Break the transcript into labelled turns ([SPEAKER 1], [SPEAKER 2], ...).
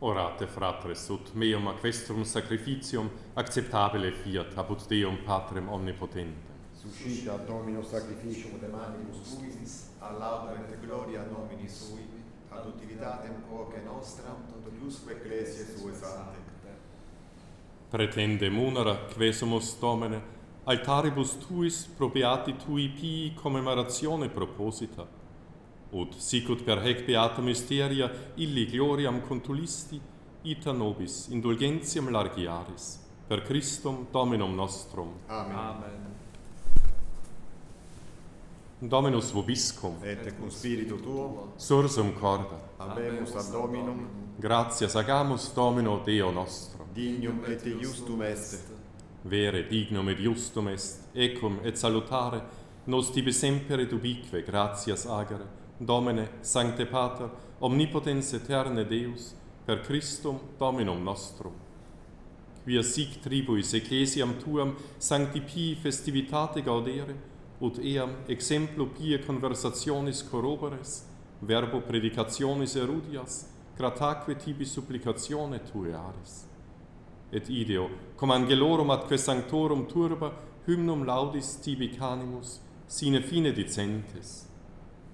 [SPEAKER 1] Orate fratres ut meum a questrum sacrificium acceptabile fiat apud Deum Patrem omnipotentem.
[SPEAKER 2] Suscita Dominus sacrificium de manibus tuis,
[SPEAKER 3] a laudem et gloria nomini sui, ad utilitatem quoque nostram, totiusque ecclesiae sue sante.
[SPEAKER 1] Pretende munera quesumus Domine, altaribus tuis pro beati tui pii commemoratione proposita, ut sicut per hec beata mysteria illi gloriam contulisti, ita nobis indulgentiam largiaris, per Christum Dominum nostrum.
[SPEAKER 2] Amen.
[SPEAKER 4] Amen.
[SPEAKER 1] Dominus vobiscum,
[SPEAKER 2] Et cum spiritu tuo,
[SPEAKER 1] sursum corda,
[SPEAKER 2] habemus ad Dominum,
[SPEAKER 1] gratias agamus Domino Deo nostro.
[SPEAKER 2] dignum et iustum est,
[SPEAKER 1] Vere dignum et justum est, ecum et salutare, nos tibi semper ubique gratias agere, Domine, Sancte Pater, omnipotens aeterne Deus, per Christum Dominum nostrum. Quia sic tribuis ecclesiam tuam sancti pii festivitate gaudere, ut eam exemplo pie conversationis corrobores, verbo predicationis erudias, grataque tibi supplicatione tue aris. Et ideo, cum angelorum atque sanctorum turba, hymnum laudis tibi canimus, sine fine dicentes.